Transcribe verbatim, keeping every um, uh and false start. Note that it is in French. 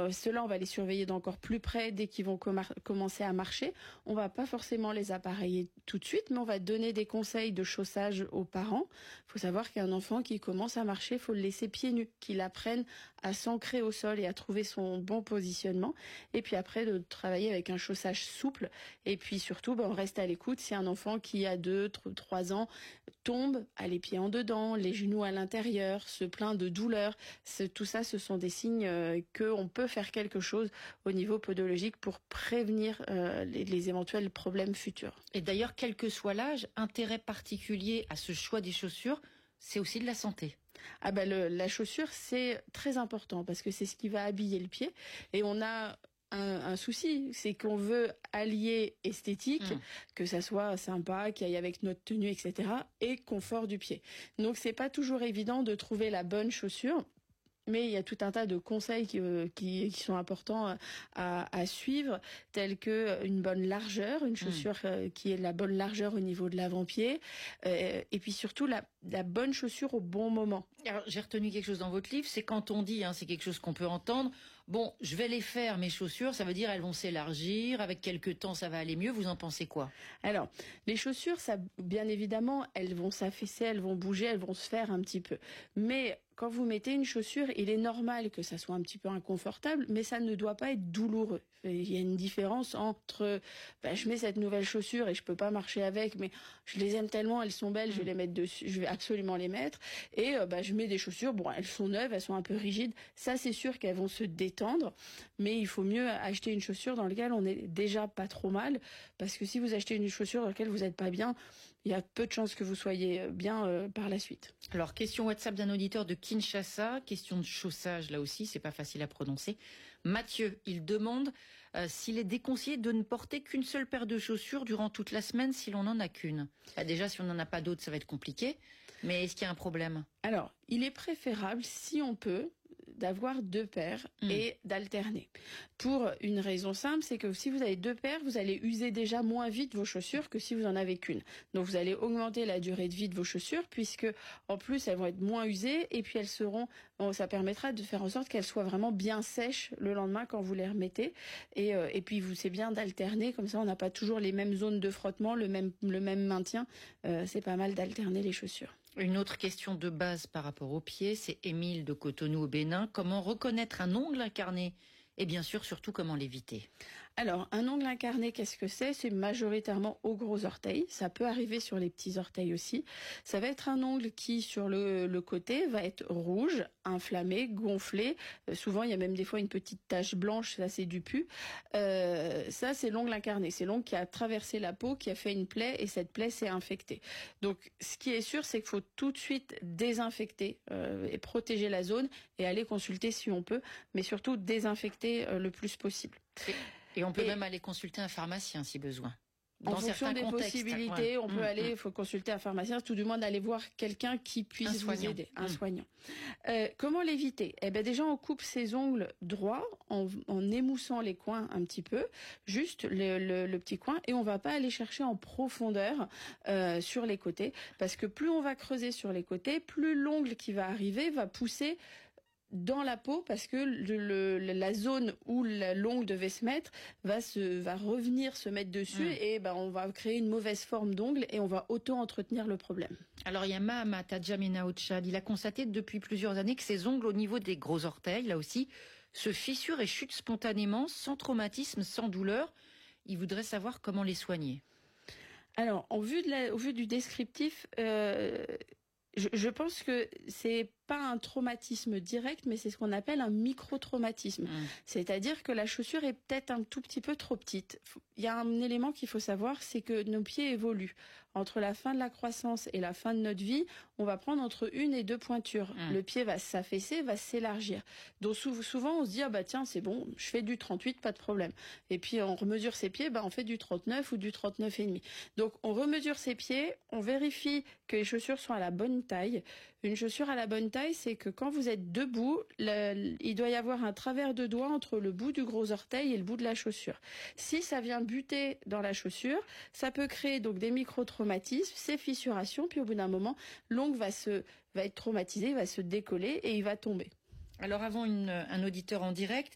Euh, ceux-là, on va les surveiller d'encore plus près dès qu'ils vont com- commencer à marcher. On va pas forcément les appareiller tout de suite, mais on va donner des conseils de chaussage aux parents. Il faut savoir qu'un enfant qui commence à marcher, il faut le laisser pieds nus, qu'il apprenne à s'ancrer au sol et à trouver son bon positionnement. Et puis après, de travailler avec un chaussage souple. Et puis surtout, ben, on reste à l'écoute. Si un enfant qui a deux, trois ans tombe, a les pieds en dedans, les genoux à l'intérieur, se plaint de douleur, c'est, tout ça, ce sont des signes euh, qu'on peut faire quelque chose au niveau podologique pour prévenir euh, les, les éventuels problèmes futurs. Et d'ailleurs, quel que soit l'âge, intérêt particulier à ce choix des chaussures, c'est aussi de la santé. Ah ben le, la chaussure, c'est très important parce que c'est ce qui va habiller le pied. Et on a un, un souci, c'est qu'on veut allier esthétique, mmh. que ça soit sympa, qu'il y aille avec notre tenue, et cetera, et confort du pied. Donc c'est pas toujours évident de trouver la bonne chaussure. Mais il y a tout un tas de conseils qui, qui, qui sont importants à, à suivre, tels que une bonne largeur, une chaussure mmh. qui est la bonne largeur au niveau de l'avant-pied, euh, et puis surtout la, la bonne chaussure au bon moment. Alors j'ai retenu quelque chose dans votre livre, c'est quand on dit, hein, c'est quelque chose qu'on peut entendre, bon, je vais les faire mes chaussures, ça veut dire elles vont s'élargir, avec quelques temps ça va aller mieux, vous en pensez quoi? Alors, les chaussures, ça, bien évidemment, elles vont s'affaisser, elles vont bouger, elles vont se faire un petit peu. Mais quand vous mettez une chaussure, il est normal que ça soit un petit peu inconfortable, mais ça ne doit pas être douloureux. Il y a une différence entre, ben, je mets cette nouvelle chaussure et je peux pas marcher avec, mais je les aime tellement, elles sont belles, je vais les mettre dessus, je vais absolument les mettre. Et ben, je mets des chaussures, bon, elles sont neuves, elles sont un peu rigides. Ça, c'est sûr qu'elles vont se détendre, mais il faut mieux acheter une chaussure dans laquelle on est déjà pas trop mal, parce que si vous achetez une chaussure dans laquelle vous êtes pas bien, il y a peu de chances que vous soyez bien euh, par la suite. Alors, question WhatsApp d'un auditeur de Kinshasa, question de chaussage, là aussi, c'est pas facile à prononcer. Mathieu, il demande euh, s'il est déconseillé de ne porter qu'une seule paire de chaussures durant toute la semaine si l'on n'en a qu'une. Bah, déjà, si on n'en a pas d'autres, ça va être compliqué. Mais est-ce qu'il y a un problème? Alors, il est préférable, si on peut, d'avoir deux paires mmh. et d'alterner. Pour une raison simple, c'est que si vous avez deux paires, vous allez user déjà moins vite vos chaussures que si vous en avez qu'une. Donc vous allez augmenter la durée de vie de vos chaussures, puisque en plus elles vont être moins usées, et puis elles seront, bon, ça permettra de faire en sorte qu'elles soient vraiment bien sèches le lendemain quand vous les remettez. Et, euh, et puis vous, c'est bien d'alterner, comme ça on n'a pas toujours les mêmes zones de frottement, le même, le même maintien. Euh, c'est pas mal d'alterner les chaussures. Une autre question de base par rapport aux pieds, c'est Émile de Cotonou au Bénin. Comment reconnaître un ongle incarné? Et bien sûr, surtout, comment l'éviter? Alors, un ongle incarné, qu'est-ce que c'est? C'est majoritairement aux gros orteils. Ça peut arriver sur les petits orteils aussi. Ça va être un ongle qui, sur le, le côté, va être rouge, inflammé, gonflé. Euh, souvent, il y a même des fois une petite tache blanche. Ça, c'est du pus. Euh, ça, c'est l'ongle incarné. C'est l'ongle qui a traversé la peau, qui a fait une plaie, et cette plaie s'est infectée. Donc, ce qui est sûr, c'est qu'il faut tout de suite désinfecter euh, et protéger la zone et aller consulter si on peut, mais surtout désinfecter le plus possible. Et on peut et même aller consulter un pharmacien si besoin. Dans en fonction des contextes, possibilités, ouais. on peut mmh, aller, il mmh. faut consulter un pharmacien, tout du moins d'aller voir quelqu'un qui puisse vous aider, un mmh. soignant. Euh, comment l'éviter? Eh ben déjà, on coupe ses ongles droits en, en émoussant les coins un petit peu, juste le, le, le petit coin, et on va pas aller chercher en profondeur euh, sur les côtés, parce que plus on va creuser sur les côtés, plus l'ongle qui va arriver va pousser dans la peau, parce que le, le, la zone où l'ongle devait se mettre va se va revenir se mettre dessus mmh. et ben on va créer une mauvaise forme d'ongle et on va auto-entretenir le problème. Alors il y a Mahamat Adjamena au Tchad, il a constaté depuis plusieurs années que ses ongles au niveau des gros orteils, là aussi, se fissurent et chutent spontanément, sans traumatisme, sans douleur. Il voudrait savoir comment les soigner. Alors, en vue de la, au vu du descriptif, euh, je, je pense que c'est pas un traumatisme direct, mais c'est ce qu'on appelle un micro-traumatisme. Mmh. C'est-à-dire que la chaussure est peut-être un tout petit peu trop petite. Il y a un élément qu'il faut savoir, c'est que nos pieds évoluent. Entre la fin de la croissance et la fin de notre vie, on va prendre entre une et deux pointures. Mmh. Le pied va s'affaisser, va s'élargir. Donc souvent, on se dit, ah bah tiens, c'est bon, je fais du trente-huit, pas de problème. Et puis on remesure ses pieds, bah on fait du trente-neuf ou du trente-neuf et demi. Donc on remesure ses pieds, on vérifie que les chaussures sont à la bonne taille. Une chaussure à la bonne taille, c'est que quand vous êtes debout, le, il doit y avoir un travers de doigt entre le bout du gros orteil et le bout de la chaussure. Si ça vient buter dans la chaussure, ça peut créer donc des micro-traumatismes, ces fissurations, puis au bout d'un moment, l'ongle va se va être traumatisé, va se décoller et il va tomber. Alors avant une, un auditeur en direct,